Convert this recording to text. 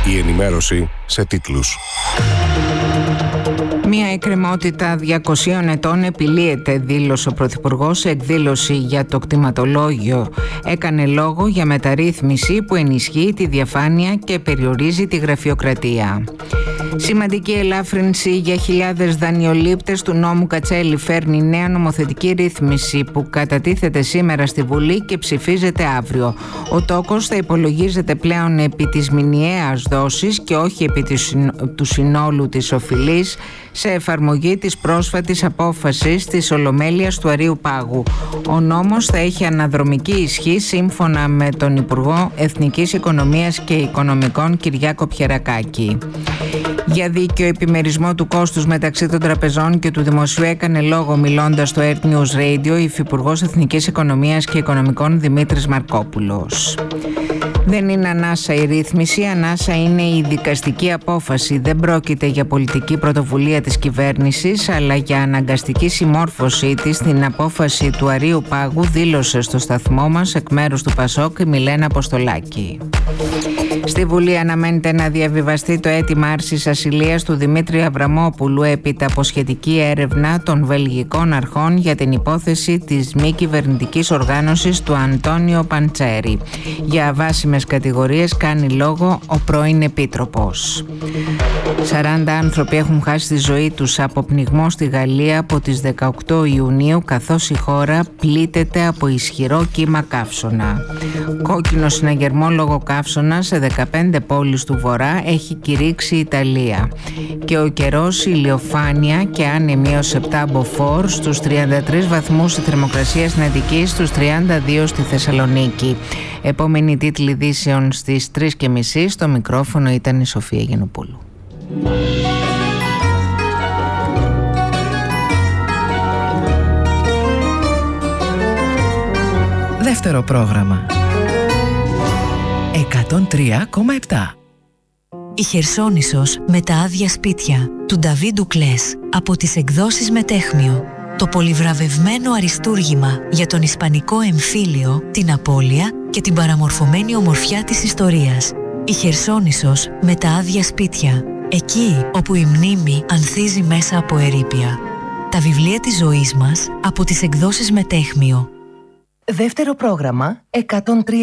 Η ενημέρωση σε τίτλους. Μια εκκρεμότητα 200 ετών επιλύεται, δήλωσε ο Πρωθυπουργός σε εκδήλωση για το κτηματολόγιο. Έκανε λόγο για μεταρρύθμιση που ενισχύει τη διαφάνεια και περιορίζει τη γραφειοκρατία. Σημαντική ελάφρυνση για χιλιάδες δανειολήπτες του νόμου Κατσέλη φέρνει νέα νομοθετική ρύθμιση που κατατίθεται σήμερα στη Βουλή και ψηφίζεται αύριο. Ο τόκος θα υπολογίζεται πλέον επί της μηνιαίας δόσης και όχι επί του συνόλου της οφειλής, σε εφαρμογή της πρόσφατης απόφασης της Ολομέλειας του Αρείου Πάγου. Ο νόμος θα έχει αναδρομική ισχύ σύμφωνα με τον Υπουργό Εθνικής Οικονομίας και Οικονομικών Κυριάκο Πιερακάκη. Για δίκαιο επιμερισμό του κόστους μεταξύ των τραπεζών και του δημοσίου έκανε λόγο μιλώντας στο Earth News Radio η Υφυπουργός Εθνικής Οικονομίας και Οικονομικών Δημήτρης Μαρκόπουλος. Δεν είναι ανάσα η ρύθμιση, ανάσα είναι η δικαστική απόφαση. Δεν πρόκειται για πολιτική πρωτοβουλία της κυβέρνησης, αλλά για αναγκαστική συμμόρφωσή της στην απόφαση του Αρείου Πάγου, δήλωσε στο σταθμό μας εκ μέρους του Πασόκ η Μιλένα Αποστολάκη. Στη Βουλή αναμένεται να διαβιβαστεί το αίτημα άρσης ασυλίας του Δημήτρη Αβραμόπουλου έπειτα από σχετική έρευνα των βελγικών αρχών για την υπόθεση της μη κυβερνητικής οργάνωσης του Αντώνιο Παντσέρη. Για βάσιμες κατηγορίες κάνει λόγο ο πρώην Επίτροπος. 40 άνθρωποι έχουν χάσει τη ζωή τους από πνιγμό στη Γαλλία από τις 18 Ιουνίου, καθώς η χώρα πλήττεται από ισχυρό κύμα καύσωνα. Κόκκινο συναγερμό λόγω καύσωνα σε 15 πόλεις του Βορρά έχει κηρύξει η Ιταλία. Και ο καιρός, ηλιοφάνεια και άνεμη ως 7 μποφόρ, στους 33 βαθμούς η θερμοκρασία στην Αττική, στους 32 στη Θεσσαλονίκη. Επόμενη τίτλη ειδήσεων στις 3:30. Στο μικρόφωνο ήταν η Σοφία Γενοπούλου. Δεύτερο πρόγραμμα 103,7. Η Χερσόνησος με τα άδεια σπίτια του Νταβί Ντουκλές από τις εκδόσεις Μετέχμιο. Το πολυβραβευμένο αριστούργημα για τον ισπανικό εμφύλιο, την απώλεια και την παραμορφωμένη ομορφιά της ιστορίας. Η Χερσόνησος με τα άδεια σπίτια. Εκεί όπου η μνήμη ανθίζει μέσα από ερείπια. Τα βιβλία της ζωής μας από τις εκδόσεις Μετέχμιο. Δεύτερο πρόγραμμα 103.